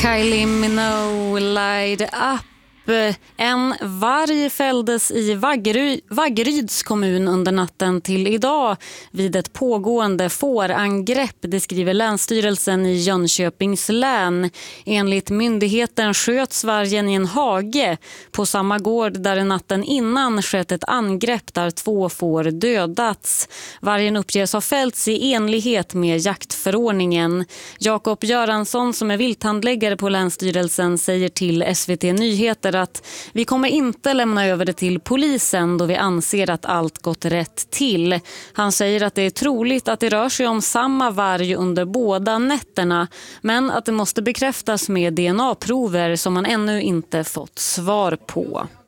Kylie Minogue, Light Up. En varg fälldes i Vaggeryds kommun under natten till idag vid ett pågående fårangrepp, det skriver Länsstyrelsen i Jönköpings län. Enligt myndigheten sköts vargen i en hage på samma gård där natten innan skett ett angrepp där 2 får dödats. Vargen uppges ha fällts i enlighet med jaktförordningen. Jakob Göransson som är vilthandläggare på Länsstyrelsen säger till SVT Nyheter att vi kommer inte lämna över det till polisen då vi anser att allt gått rätt till. Han säger att det är troligt att det rör sig om samma varg under båda nätterna, men att det måste bekräftas med DNA-prover som man ännu inte fått svar på.